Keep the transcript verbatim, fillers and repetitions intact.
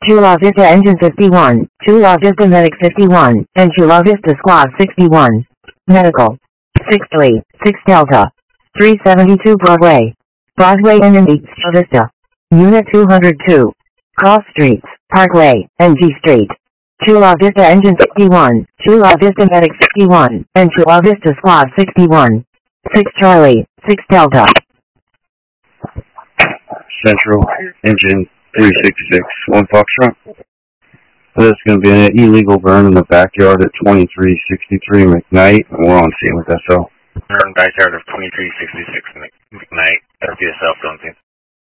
Chula Vista Engine fifty-one, Chula Vista Medic fifty-one, and Chula Vista Squad sixty-one. Medical. six three, six Delta. three seventy-two Broadway. Broadway and in Chula Vista. Unit two hundred two. Cross Streets, Parkway, and G Street. Chula Vista Engine fifty-one, Chula Vista Medic fifty-one, and Chula Vista Squad sixty-one. six Charlie, six Delta. Central Engine three sixty-six, one Foxtrot. There's going to be an illegal burn in the backyard at twenty-three sixty-three McKnight, and we're on scene with S L. Burn backyard of twenty-three sixty-six McKnight, F P S L, don't think.